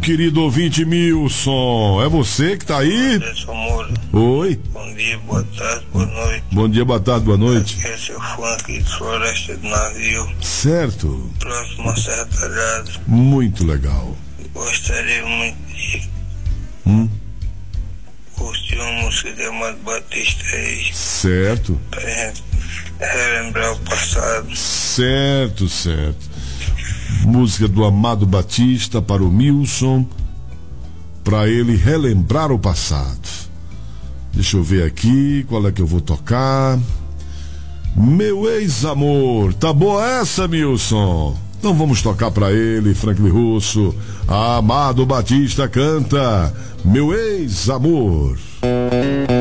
querido ouvinte Milson, é você que tá aí? Oi. Bom dia, boa tarde, boa noite. Bom dia, boa tarde, boa noite. Esse é o fã aqui de Floresta do Navio. Certo. Próximo a Serra Talhada. Muito legal. Gostaria muito de curtir uma música de Amado Batista aí. Certo. Pra gente relembrar o passado. Certo, certo. Música do Amado Batista para o Milson, para ele relembrar o passado. Deixa eu ver aqui qual é que eu vou tocar. Meu ex-amor. Tá boa essa, Milson? Então vamos tocar para ele, Franklin Russo. Amado Batista canta Meu ex-amor.